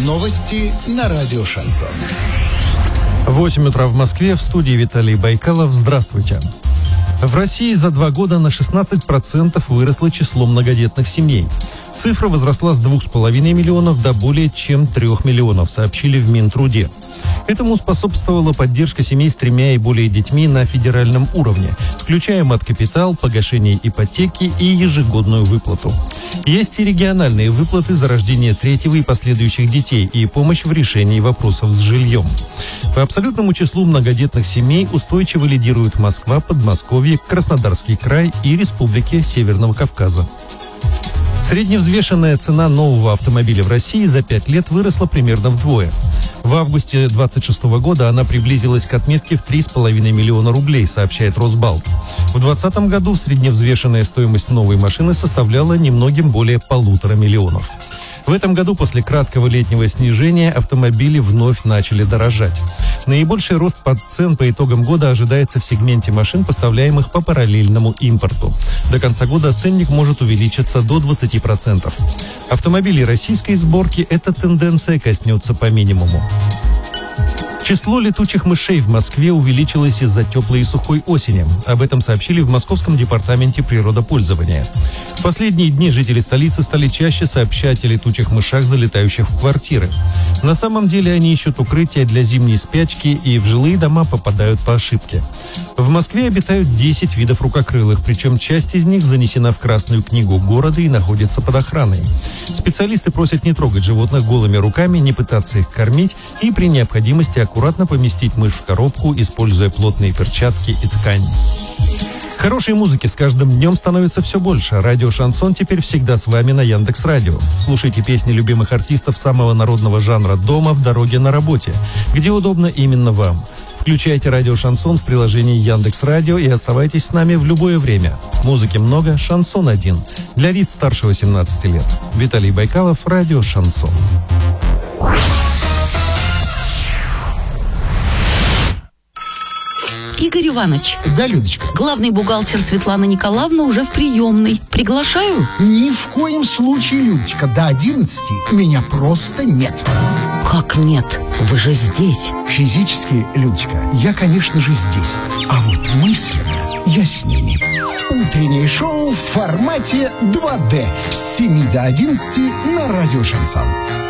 Новости на радио «Шансон». 8 утра в Москве, в студии Виталий Байкалов. Здравствуйте. В России за 2 года на 16% выросло число многодетных семей. Цифра возросла с 2,5 миллионов до более чем 3 миллионов, сообщили в Минтруде. Этому способствовала поддержка семей с 3 и более детьми на федеральном уровне, включая мат-капитал, погашение ипотеки и ежегодную выплату. Есть и региональные выплаты за рождение 3-го и последующих детей и помощь в решении вопросов с жильем. По абсолютному числу многодетных семей устойчиво лидируют Москва, Подмосковье, Краснодарский край и Республики Северного Кавказа. Средневзвешенная цена нового автомобиля в России за 5 лет выросла примерно вдвое. В августе 2026 года она приблизилась к отметке в 3,5 миллиона рублей, сообщает Росбалт. В 2020 году средневзвешенная стоимость новой машины составляла немногим более 1,5 миллиона. В этом году после краткого летнего снижения автомобили вновь начали дорожать. Наибольший рост цен по итогам года ожидается в сегменте машин, поставляемых по параллельному импорту. До конца года ценник может увеличиться до 20%. Автомобили российской сборки эта тенденция коснется по минимуму. Число летучих мышей в Москве увеличилось из-за теплой и сухой осени. Об этом сообщили в Московском департаменте природопользования. В последние дни жители столицы стали чаще сообщать о летучих мышах, залетающих в квартиры. На самом деле они ищут укрытие для зимней спячки и в жилые дома попадают по ошибке. В Москве обитают 10 видов рукокрылых, причем часть из них занесена в Красную книгу города и находится под охраной. Специалисты просят не трогать животных голыми руками, не пытаться их кормить и при необходимости аккуратно поместить мышь в коробку, используя плотные перчатки и ткань. Хорошей музыки с каждым днем становится все больше. Радио «Шансон» теперь всегда с вами на Яндекс.Радио. Слушайте песни любимых артистов самого народного жанра дома, в дороге, на работе, где удобно именно вам. Включайте радио «Шансон» в приложении Яндекс.Радио и оставайтесь с нами в любое время. Музыки много, шансон один. Для лиц старше 18 лет. Виталий Байкалов, радио «Шансон». Игорь Иванович. Да, Людочка. Главный бухгалтер Светлана Николаевна уже в приемной. Приглашаю? Ни в коем случае, Людочка. До 11 меня просто нет. Как нет? Вы же здесь. Физически, Людочка, я, конечно же, здесь. А вот мысленно я с ними. Утреннее шоу в формате 2D с 7 до 11 на радио «Шансон».